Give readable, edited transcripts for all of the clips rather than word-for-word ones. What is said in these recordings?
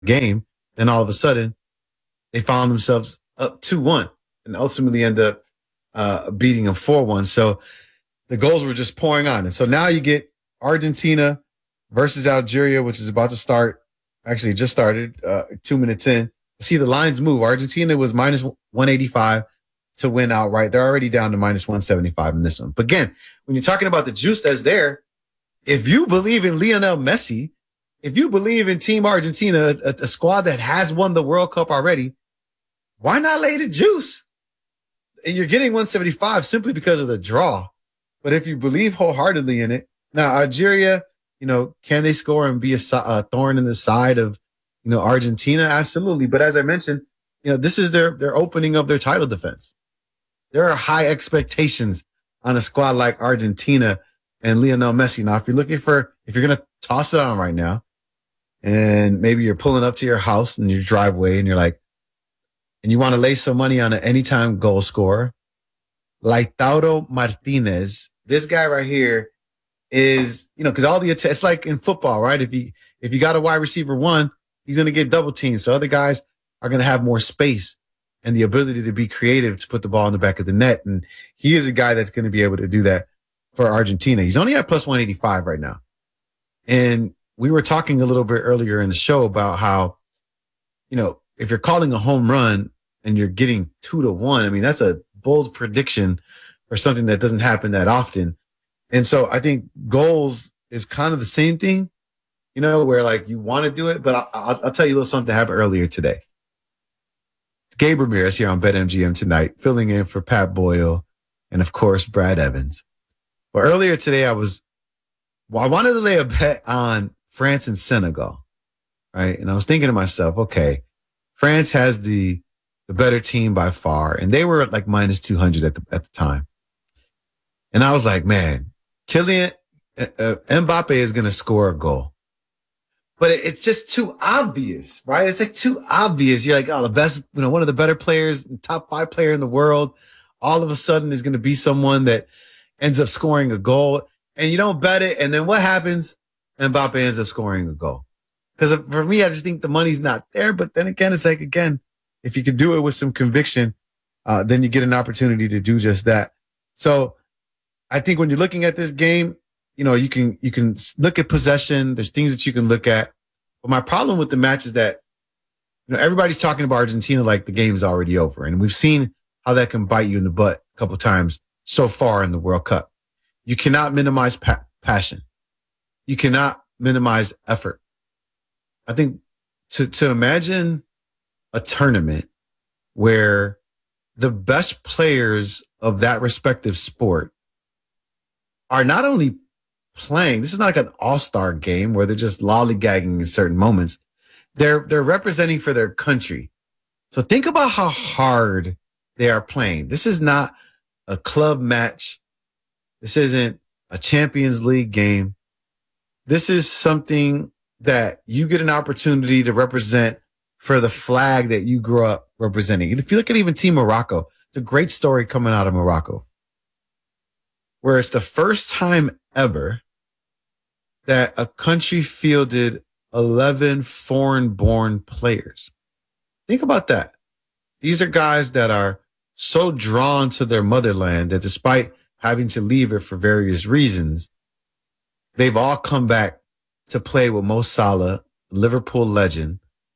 game. Then all of a sudden, they found themselves up 2-1 and ultimately end up beating them 4-1. So the goals were just pouring on. And so now you get Argentina versus Algeria, which is about to start. Actually, it just started 2 minutes in. See the lines move. Argentina was minus 185 to win outright. They're already down to minus 175 in this one. But again, when you're talking about the juice that's there, if you believe in Lionel Messi, if you believe in Team Argentina, a squad that has won the World Cup already, why not lay the juice? And you're getting 175 simply because of the draw. But if you believe wholeheartedly in it, now Algeria, can they score and be a thorn in the side of, Argentina? Absolutely. But as I mentioned, this is their opening of their title defense. There are high expectations on a squad like Argentina and Lionel Messi. Now, if you're going to toss it on right now, and maybe you're pulling up to your house in your driveway and you're like, and you want to lay some money on an anytime goal scorer, Lautaro Martinez, this guy right here is, because all the it's like in football, right? If you got a wide receiver one, he's going to get double teamed. So other guys are going to have more space and the ability to be creative to put the ball in the back of the net. And he is a guy that's going to be able to do that for Argentina. He's only at plus 185 right now. And we were talking a little bit earlier in the show about how, if you're calling a home run and you're getting 2-1, I mean, that's a bold prediction for something that doesn't happen that often. And so I think goals is kind of the same thing, where like you want to do it, but I'll tell you a little something that happened earlier today. It's Gabe Ramirez here on BetMGM tonight, filling in for Pat Boyle and of course, Brad Evans. But earlier today, I wanted to lay a bet on France and Senegal, right? And I was thinking to myself, okay, France has the better team by far, and they were at like minus 200 at the time. And I was like, man, Kylian Mbappe is going to score a goal. But it's just too obvious, right? It's like too obvious. You're like, oh, the best, one of the better players, top 5 player in the world, all of a sudden is going to be someone that ends up scoring a goal. And you don't bet it. And then what happens? Mbappe ends up scoring a goal. Because for me, I just think the money's not there. But then again, it's like, if you could do it with some conviction, then you get an opportunity to do just that. So I think when you're looking at this game, you can look at possession. There's things that you can look at. But my problem with the match is that, everybody's talking about Argentina like the game's already over. And we've seen how that can bite you in the butt a couple of times so far in the World Cup. You cannot minimize passion. You cannot minimize effort. I think to imagine a tournament where the best players of that respective sport are not only playing, this is not like an all-star game where they're just lollygagging in certain moments. They're representing for their country. So think about how hard they are playing. This is not a club match. This isn't a Champions League game. This is something that you get an opportunity to represent for the flag that you grew up representing. If you look at even Team Morocco, it's a great story coming out of Morocco, where it's the first time ever that a country fielded 11 foreign-born players. Think about that. These are guys that are so drawn to their motherland that despite having to leave it for various reasons, they've all come back to play with Mo Salah, Liverpool legend,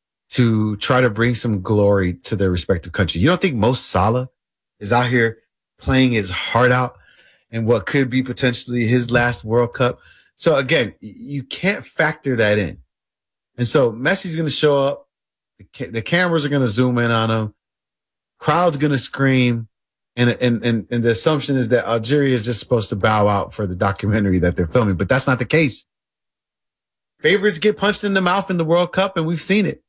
to try to bring some glory to their respective country. You don't think Mo Salah is out here playing his heart out in what could be potentially his last World Cup? So again, you can't factor that in. And so Messi's going to show up. The cameras are going to zoom in on him. Crowd's going to scream. And the assumption is that Algeria is just supposed to bow out for the documentary that they're filming, but that's not the case. Favorites get punched in the mouth in the World Cup, and we've seen it.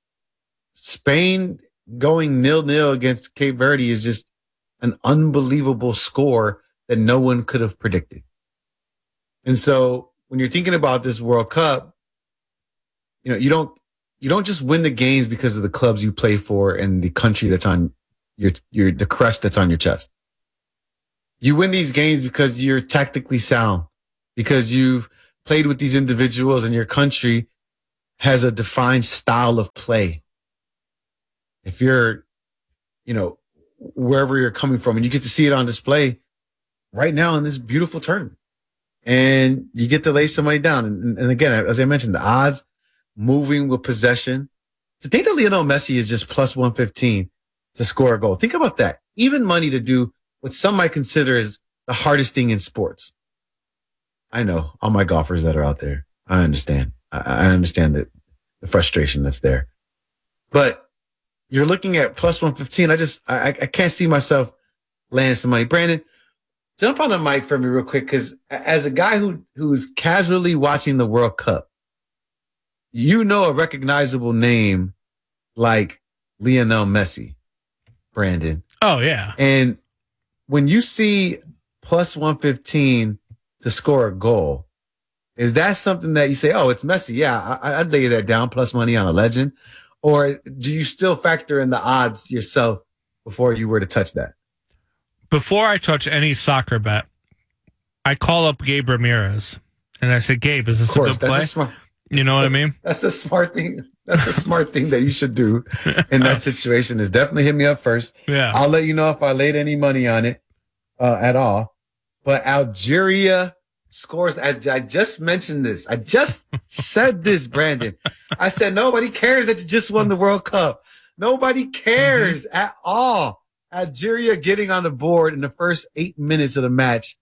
Spain going 0-0 against Cape Verde is just an unbelievable score that no one could have predicted. And so when you're thinking about this World Cup, you don't just win the games because of the clubs you play for and the country that's on the crest that's on your chest. You win these games because you're tactically sound, because you've played with these individuals and your country has a defined style of play. If you're, you know, wherever you're coming from, and you get to see it on display right now in this beautiful tournament, and you get to lay somebody down. And again, as I mentioned, the odds moving with possession. To think that Lionel Messi is just plus 115 to score a goal. Think about that. Even money to do what some might consider is the hardest thing in sports. I know all my golfers that are out there. I understand. I understand that the frustration that's there. But you're looking at plus 115. I can't see myself laying some money. Brandon, jump on the mic for me real quick, because as a guy who's casually watching the World Cup, you know a recognizable name like Lionel Messi, Brandon. Oh, yeah. And when you see plus 115 to score a goal, is that something that you say, oh, it's Messi? Yeah, I'd lay that down, plus money on a legend. Or do you still factor in the odds yourself before you were to touch that? Before I touch any soccer bet, I call up Gabe Ramirez and I say, Gabe, is this a good play? You know what I mean? That's a smart thing. That's a smart thing that you should do in that situation, is definitely hit me up first. Yeah. I'll let you know if I laid any money on it at all. But Algeria scores, as I just mentioned this. I just said this, Brandon. I said, nobody cares that you just won the World Cup. Nobody cares at all. Algeria getting on the board in the first 8 minutes of the match.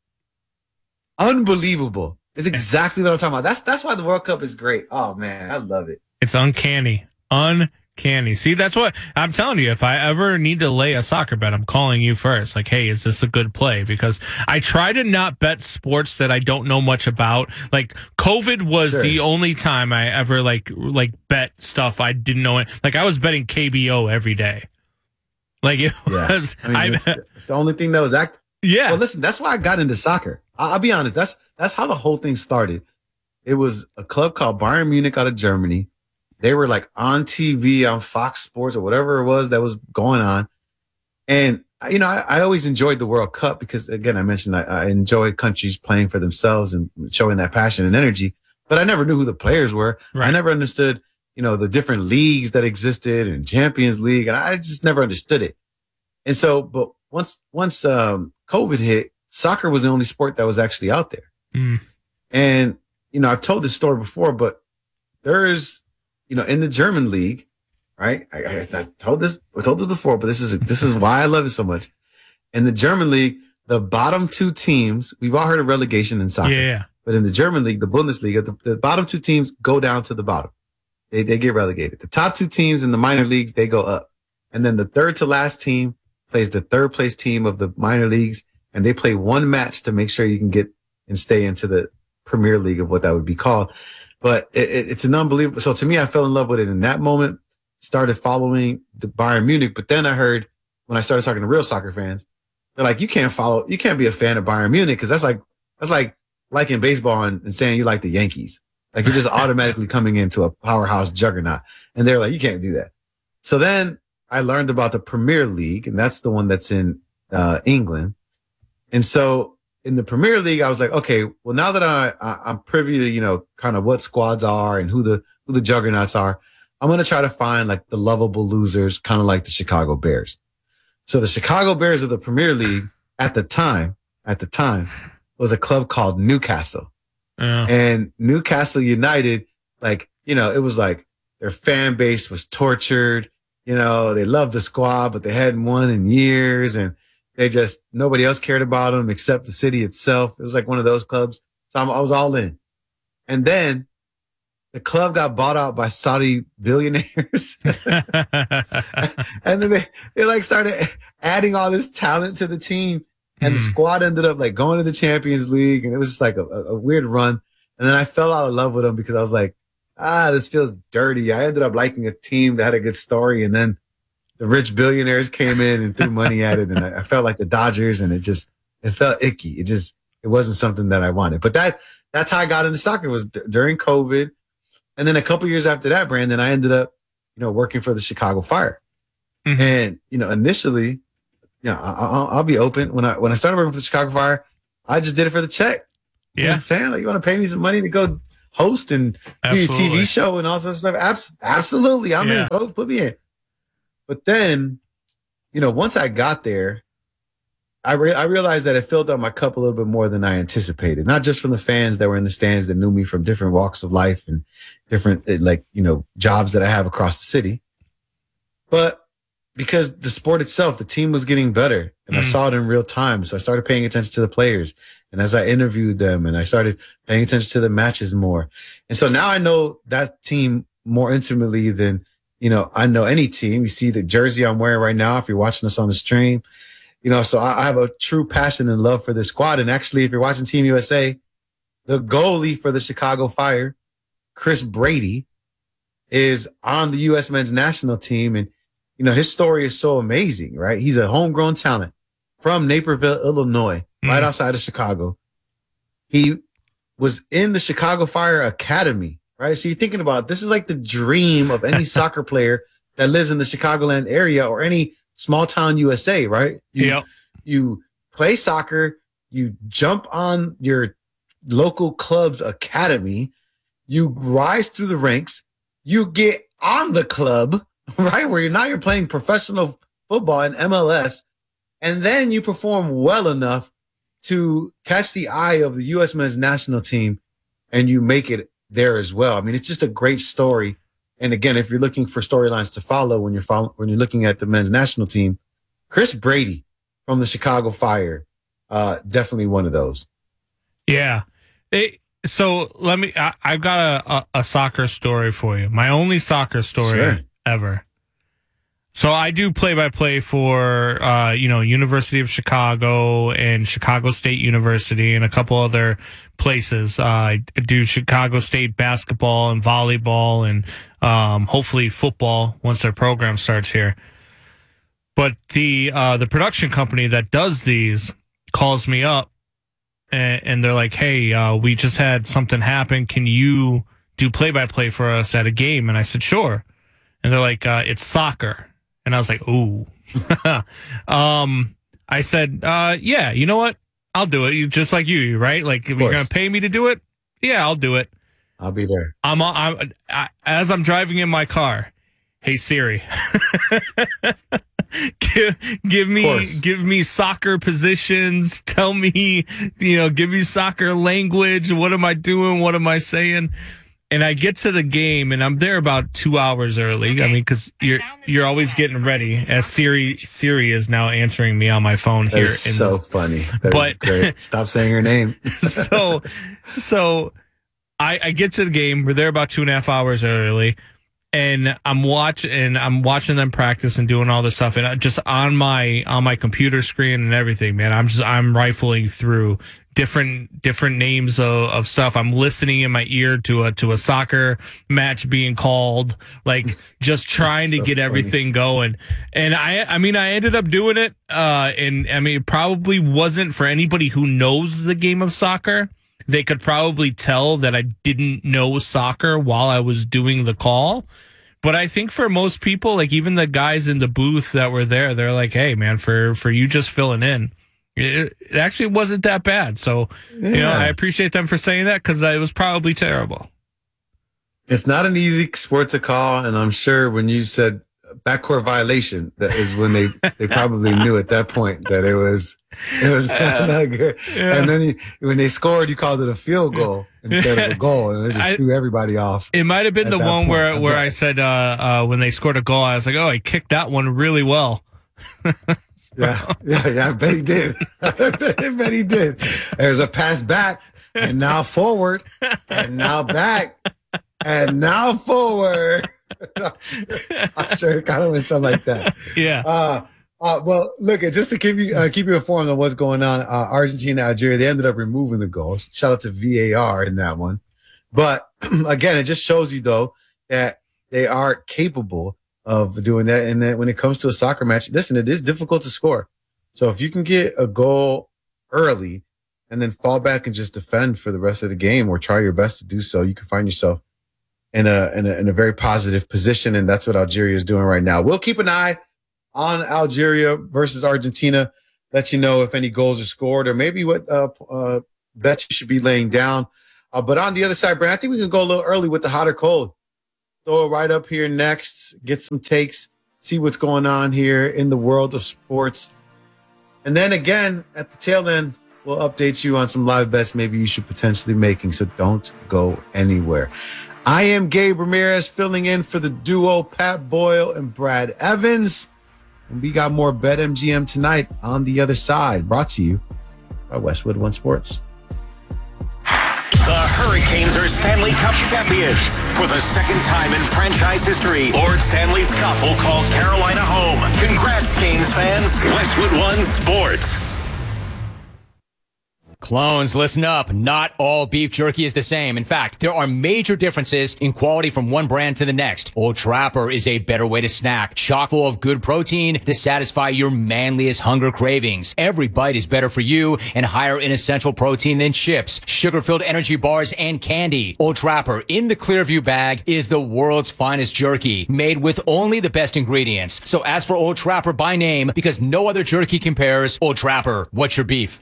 Unbelievable. It's exactly what I'm talking about. That's why the World Cup is great. Oh, man, I love it. It's uncanny. Uncanny. See, that's what I'm telling you. If I ever need to lay a soccer bet, I'm calling you first. Like, hey, is this a good play? Because I try to not bet sports that I don't know much about. Like, COVID was the only time I ever like bet stuff I didn't know. Like, I was betting KBO every day. Like, it was. I mean, it's the only thing that was active. Yeah. Well, listen, that's why I got into soccer. I'll be honest. That's how the whole thing started. It was a club called Bayern Munich out of Germany. They were like on TV on Fox Sports or whatever it was that was going on. And, you know, I always enjoyed the World Cup because, again, I mentioned I enjoy countries playing for themselves and showing that passion and energy. But I never knew who the players were. Right. I never understood, you know, the different leagues that existed and Champions League. And I just never understood it. And so, but once COVID hit, soccer was the only sport that was actually out there. Mm. And, you know, I've told this story before, but there's, you know, in the German league, right? I told this before, but this is why I love it so much. In the German league, the bottom two teams, we've all heard of relegation in soccer. Yeah. But in the German league, the Bundesliga, the bottom two teams go down to the bottom. They get relegated. The top two teams in the minor leagues, they go up. And then the third to last team plays the third place team of the minor leagues, and they play one match to make sure you can get and stay into the Premier League of what that would be called. But it's an unbelievable. So to me, I fell in love with it in that moment, started following the Bayern Munich. But then I heard when I started talking to real soccer fans, they're like, you can't be a fan of Bayern Munich because that's like liking baseball and saying you like the Yankees. Like you're just automatically coming into a powerhouse juggernaut. And they're like, you can't do that. So then I learned about the Premier League, and that's the one that's in England. And so in the Premier League, I was like, okay, well, now that I'm privy to, you know, kind of what squads are and who the juggernauts are, I'm going to try to find like the lovable losers, kind of like the Chicago Bears. So the Chicago Bears of the Premier League at the time was a club called Newcastle. And Newcastle United, like, you know, it was like their fan base was tortured. You know, they loved the squad, but they hadn't won in years, and nobody else cared about them except the city itself. It was like one of those clubs. So I was all in. And then the club got bought out by Saudi billionaires. And then they like started adding all this talent to the team, and the squad ended up like going to the Champions League, and it was just like a weird run. And then I fell out of love with them because I was like, this feels dirty. I ended up liking a team that had a good story, and then the rich billionaires came in and threw money at it, and I felt like the Dodgers, and it felt icky. It wasn't something that I wanted. But that's how I got into soccer, was during COVID. And then a couple years after that, Brandon, I ended up, you know, working for the Chicago Fire. Mm-hmm. And, you know, initially, you know, I'll be open. When I started working for the Chicago Fire, I just did it for the check. You know what I'm saying? Like, you want to pay me some money to go host and do your Absolutely. TV show and all that stuff. Absolutely. I'm in. Oh, put me in. But then, once I got there, I realized that it filled up my cup a little bit more than I anticipated. Not just from the fans that were in the stands that knew me from different walks of life and different, jobs that I have across the city, but because the sport itself, the team was getting better, and I saw it in real time. So I started paying attention to the players, and as I interviewed them, and I started paying attention to the matches more. And so now I know that team more intimately than, I know any team. You see the jersey I'm wearing right now, if you're watching us on the stream. So I have a true passion and love for this squad. And actually, if you're watching Team USA, the goalie for the Chicago Fire, Chris Brady, is on the U.S. men's national team. And, his story is so amazing, right? He's a homegrown talent from Naperville, Illinois, right outside of Chicago. He was in the Chicago Fire Academy, right? So you're thinking about, this is like the dream of any soccer player that lives in the Chicagoland area or any small town USA, right? You play soccer, you jump on your local club's academy, you rise through the ranks, you get on the club, right? Where you're playing professional football in MLS, and then you perform well enough to catch the eye of the U.S. men's national team, and you make it there as well. I mean, it's just a great story. And again, if you're looking for storylines to follow when you're looking at the men's national team, Chris Brady from the Chicago Fire, definitely one of those. Yeah. So I've got a soccer story for you. My only soccer story ever. So I do play-by-play for, University of Chicago and Chicago State University and a couple other places. I do Chicago State basketball and volleyball and hopefully football once their program starts here. But the production company that does these calls me up and they're like, hey, we just had something happen. Can you do play-by-play for us at a game? And I said, sure. And they're like, it's soccer. And I was like, ooh. I said, yeah, you know what? I'll do it. Just like you, right? Like, you're going to pay me to do it? Yeah, I'll do it. I'll be there. As I'm driving in my car, hey, Siri, give me soccer positions. Tell me, give me soccer language. What am I doing? What am I saying? And I get to the game, and I'm there about 2 hours early. Okay. I mean, because you're always getting ready. As Siri is now answering me on my phone here. That's so funny. But great. Stop saying her name. So I get to the game. We're there about 2.5 hours early, and I'm watching them practice and doing all this stuff. And I just on my computer screen and everything, man, I'm rifling through different names of stuff. I'm listening in my ear to a soccer match being called, like just trying to get everything going. And I mean, I ended up doing it. And I mean, it probably wasn't for anybody who knows the game of soccer. They could probably tell that I didn't know soccer while I was doing the call. But I think for most people, like even the guys in the booth that were there, they're like, hey, man, for you just filling in, it actually wasn't that bad. So, I appreciate them for saying that because it was probably terrible. It's not an easy sport to call. And I'm sure when you said backcourt violation, that is when they probably knew at that point that it was not good. Yeah. And then when they scored, you called it a field goal instead of a goal. And it just threw everybody off. It might have been the one where I said when they scored a goal, I was like, oh, I kicked that one really well. Yeah, I bet he did. I bet he did. There's a pass back, and now forward, and now back, and now forward. I'm sure it kind of went something like that. Yeah. Well, look, just to keep you informed on what's going on, Argentina, Algeria, they ended up removing the goals. Shout out to VAR in that one. But again, it just shows you, though, that they are capable of doing that. And then when it comes to a soccer match, listen, it is difficult to score. So if you can get a goal early and then fall back and just defend for the rest of the game or try your best to do so, you can find yourself in a very positive position. And that's what Algeria is doing right now. We'll keep an eye on Algeria versus Argentina, let you know if any goals are scored or maybe what bets you should be laying down But on the other side, Brandon, I think we can go a little early with the hot or cold. Throw it right up here next, get some takes, see what's going on here in the world of sports. And then again, at the tail end, we'll update you on some live bets maybe you should potentially making. So don't go anywhere. I am Gabe Ramirez filling in for the duo Pat Boyle and Brad Evans. And we got more BetMGM tonight on the other side, brought to you by Westwood One Sports. The Hurricanes are Stanley Cup champions. For the second time in franchise history, Lord Stanley's Cup will call Carolina home. Congrats, Canes fans. Westwood One Sports. Clones, listen up. Not all beef jerky is the same. In fact, there are major differences in quality from one brand to the next. Old Trapper is a better way to snack, chock full of good protein to satisfy your manliest hunger cravings. Every bite is better for you and higher in essential protein than chips, sugar-filled energy bars, and candy. Old Trapper in the Clearview bag is the world's finest jerky, made with only the best ingredients. So ask for Old Trapper by name because no other jerky compares. Old Trapper, what's your beef?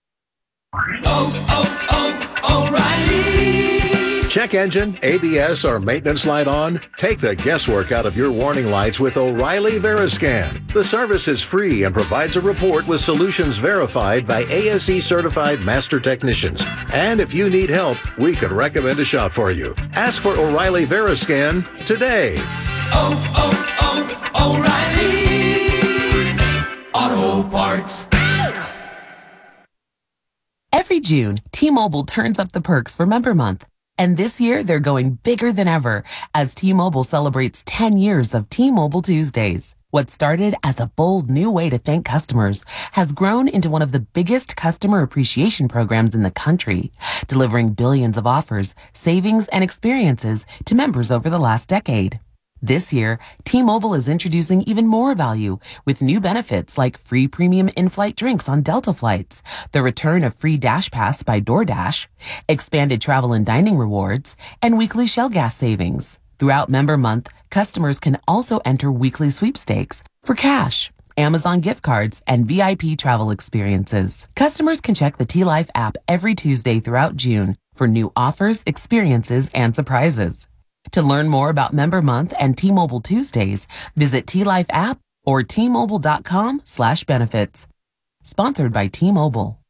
O'Reilly. Check engine, ABS, or maintenance light on? Take the guesswork out of your warning lights with O'Reilly Veriscan. The service is free and provides a report with solutions verified by ASE certified master technicians. And if you need help, we could recommend a shop for you. Ask for O'Reilly Veriscan today. O'Reilly Auto Parts. Every June, T-Mobile turns up the perks for Member Month. And this year, they're going bigger than ever as T-Mobile celebrates 10 years of T-Mobile Tuesdays. What started as a bold new way to thank customers has grown into one of the biggest customer appreciation programs in the country, delivering billions of offers, savings, and experiences to members over the last decade. This year, T-Mobile is introducing even more value with new benefits like free premium in-flight drinks on Delta flights, the return of free Dash Pass by DoorDash, expanded travel and dining rewards, and weekly Shell gas savings. Throughout Member Month, customers can also enter weekly sweepstakes for cash, Amazon gift cards, and VIP travel experiences. Customers can check the T-Life app every Tuesday throughout June for new offers, experiences, and surprises. To learn more about Member Month and T-Mobile Tuesdays, visit T-Life app or T-Mobile.com/benefits. Sponsored by T-Mobile.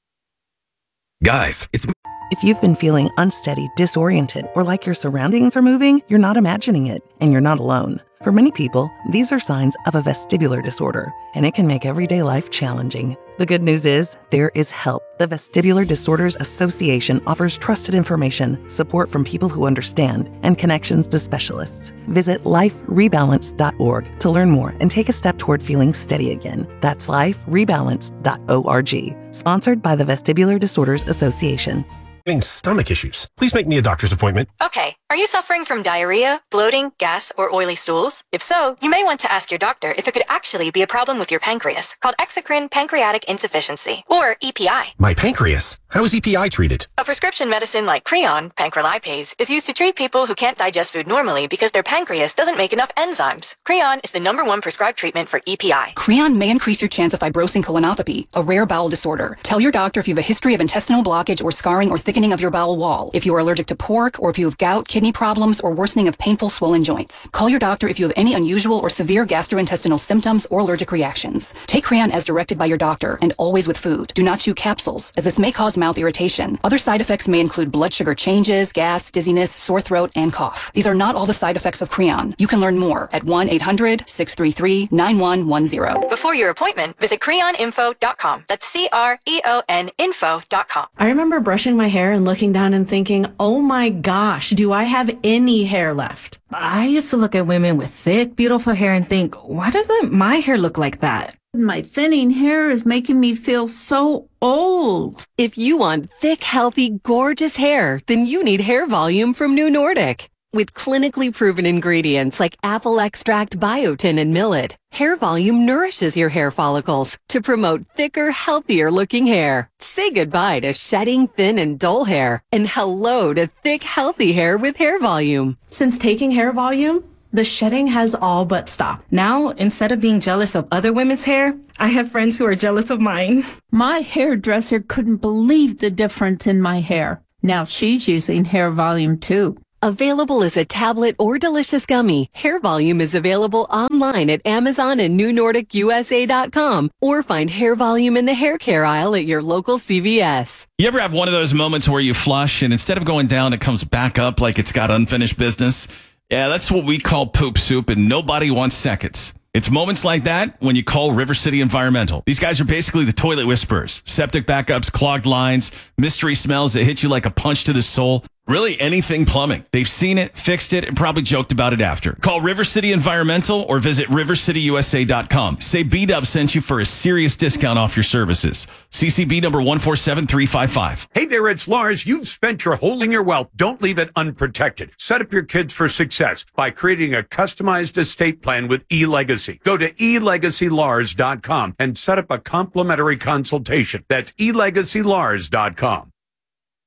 Guys, If you've been feeling unsteady, disoriented, or like your surroundings are moving, you're not imagining it, and you're not alone. For many people, these are signs of a vestibular disorder, and it can make everyday life challenging. The good news is, there is help. The Vestibular Disorders Association offers trusted information, support from people who understand, and connections to specialists. Visit liferebalance.org to learn more and take a step toward feeling steady again. That's liferebalance.org. Sponsored by the Vestibular Disorders Association. Stomach issues. Please make me a doctor's appointment. Okay. Are you suffering from diarrhea, bloating, gas, or oily stools? If so, you may want to ask your doctor if it could actually be a problem with your pancreas, called exocrine pancreatic insufficiency, or EPI. My pancreas? How is EPI treated? A prescription medicine like Creon, pancrelipase, is used to treat people who can't digest food normally because their pancreas doesn't make enough enzymes. Creon is the #1 prescribed treatment for EPI. Creon may increase your chance of fibrosing colonopathy, a rare bowel disorder. Tell your doctor if you have a history of intestinal blockage or scarring or thickening of your bowel wall, if you are allergic to pork, or if you have gout, kidney problems, or worsening of painful swollen joints. Call your doctor if you have any unusual or severe gastrointestinal symptoms or allergic reactions. Take Creon as directed by your doctor and always with food. Do not chew capsules, as this may cause mouth irritation. Other side effects may include blood sugar changes, gas, dizziness, sore throat, and cough. These are not all the side effects of Creon. You can learn more at 1-800-633-9110. Before your appointment, visit creoninfo.com. That's CREON info.com. I remember brushing my hair and looking down and thinking, oh my gosh, do I have any hair left? I used to look at women with thick, beautiful hair and think, why doesn't my hair look like that? My thinning hair is making me feel so old. If you want thick, healthy, gorgeous hair, then you need Hair Volume from New Nordic. With clinically proven ingredients like apple extract, biotin, and millet, Hair Volume nourishes your hair follicles to promote thicker, healthier looking hair. Say goodbye to shedding, thin, and dull hair, and hello to thick, healthy hair with Hair Volume. Since taking Hair Volume, the shedding has all but stopped. Now, instead of being jealous of other women's hair, I have friends who are jealous of mine. My hairdresser couldn't believe the difference in my hair. Now she's using Hair Volume too. Available as a tablet or delicious gummy, Hair Volume is available online at Amazon and NewNordicUSA.com, or find Hair Volume in the hair care aisle at your local CVS. You ever have one of those moments where you flush and instead of going down, it comes back up like it's got unfinished business? Yeah, that's what we call poop soup, and nobody wants seconds. It's moments like that when you call River City Environmental. These guys are basically the toilet whisperers. Septic backups, clogged lines, mystery smells that hit you like a punch to the soul. Really anything plumbing. They've seen it, fixed it, and probably joked about it after. Call River City Environmental or visit rivercityusa.com. Say B-Dub sent you for a serious discount off your services. CCB number 147355. Hey there, it's Lars. You've spent your holding your wealth. Don't leave it unprotected. Set up your kids for success by creating a customized estate plan with eLegacy. Go to elegacylars.com and set up a complimentary consultation. That's elegacylars.com.